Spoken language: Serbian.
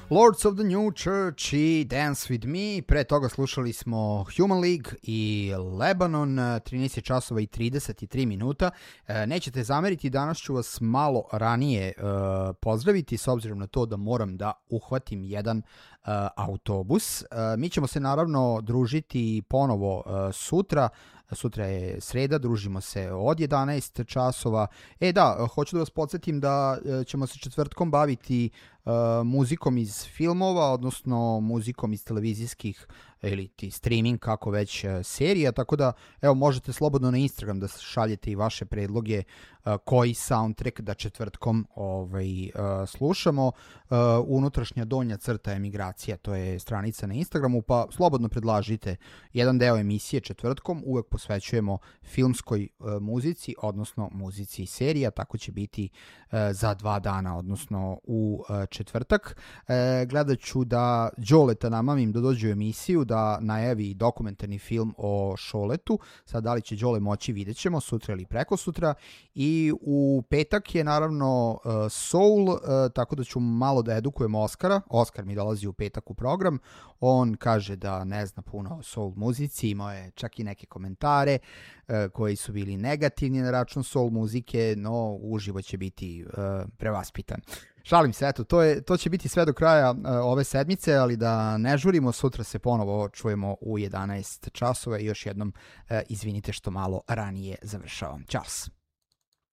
Lords of the New Church i Dance With Me. Pre toga slušali smo Human League i Lebanon, 13 časova i 33 minuta. Nećete zameriti, danas ću vas malo ranije pozdraviti s obzirom na to da moram da uhvatim jedan autobus. Mi ćemo se naravno družiti ponovo sutra. Sutra je sreda, družimo se od 11 časova. Hoću da vas podsjetim da ćemo se četvrtkom baviti muzikom iz filmova, odnosno muzikom iz televizijskih ili streaming, kako već, serija, tako da možete slobodno na Instagram da šaljete i vaše predloge koji soundtrack da četvrtkom slušamo. Unutrašnja donja crta emigracija, to je stranica na Instagramu, pa slobodno predlažite jedan deo emisije četvrtkom, uvek posvećujemo filmskoj muzici, odnosno muzici serija, tako će biti za 2 dana, odnosno u četvrtak. Gledat ću da Đoleta namamim da dođe u emisiju, da najavi dokumentarni film o Šoletu. Sad da li će Đole moći, vidjet ćemo sutra ili preko sutra. I u petak je naravno Soul, tako da ću malo da edukujem Oskara. Oskar mi dolazi u petak u program. On kaže da ne zna puno o soul muzici, imao je čak i neke komentare koji su bili negativni na račun soul muzike, no uživo će biti prevaspitan. Šalim se, to će biti sve do kraja ove sedmice, ali da ne žurimo, sutra se ponovo čujemo u 11 časova i još jednom izvinite što malo ranije završavam. Ćao.